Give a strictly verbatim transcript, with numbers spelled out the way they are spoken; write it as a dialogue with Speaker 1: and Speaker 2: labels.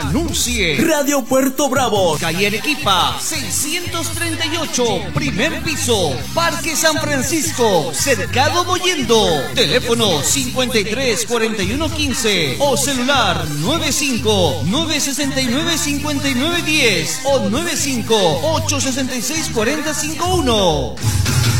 Speaker 1: Anuncie Radio Puerto Bravo, calle Arequipa, seiscientos treinta y ocho, primer piso, Parque San Francisco, Cercado Mollendo. Teléfono cincuenta y tres, cuarenta y uno, quince o celular noventa y cinco, nueve sesenta y nueve, cincuenta y nueve, diez o noventa y cinco, ocho sesenta y seis, cuarenta cincuenta y uno.